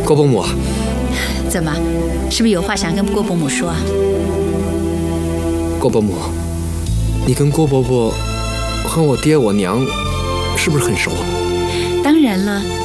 郭伯母， 怎么，是不是有话想跟郭伯母说啊？ 郭伯母，你跟郭伯伯和我爹我娘是不是很熟啊？ 当然了。